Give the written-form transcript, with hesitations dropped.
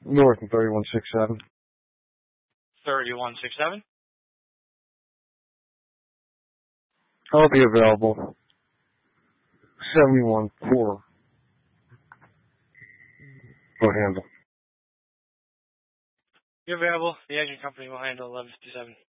North and 3167. 3167? I'll be available. 71-4. Go handle. You're available. The agent company will handle 1157.